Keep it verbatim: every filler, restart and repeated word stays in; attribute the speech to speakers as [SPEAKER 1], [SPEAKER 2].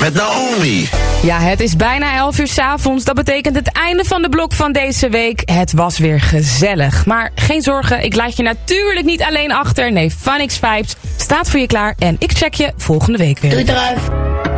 [SPEAKER 1] met Naomi.
[SPEAKER 2] Ja, het is bijna elf uur 's avonds. Dat betekent het einde van de blok van deze week. Het was weer gezellig. Maar geen zorgen, ik laat je natuurlijk niet alleen achter. Nee, Phonix Vibes staat voor je klaar. En ik check je volgende week weer.
[SPEAKER 3] Doei eruit.